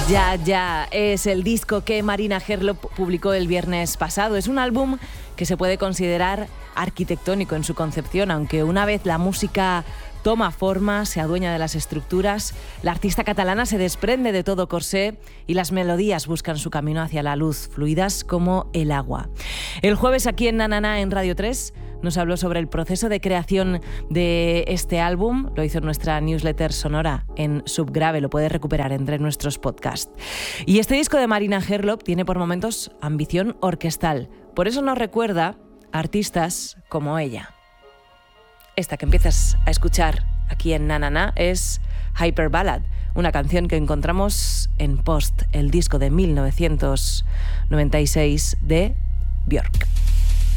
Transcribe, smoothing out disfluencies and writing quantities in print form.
Ya es el disco que Marina Herlop publicó el viernes pasado. Es un álbum que se puede considerar arquitectónico en su concepción, aunque una vez la música toma forma, se adueña de las estructuras, la artista catalana se desprende de todo corsé y las melodías buscan su camino hacia la luz, fluidas como el agua. El jueves aquí en Nanana, en Radio 3, nos habló sobre el proceso de creación de este álbum. Lo hizo en nuestra newsletter sonora en Subgrave, lo puedes recuperar entre nuestros podcasts. Y este disco de Marina Herlop tiene por momentos ambición orquestal. Por eso nos recuerda a artistas como ella. Esta que empiezas a escuchar aquí en Nanana es Hyper Ballad, una canción que encontramos en Post, el disco de 1996 de Björk.